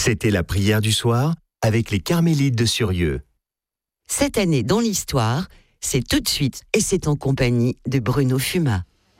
C'était la prière du soir avec les Carmélites de Surieux. Cette année dans l'histoire, c'est tout de suite et c'est en compagnie de Bruno Fuma.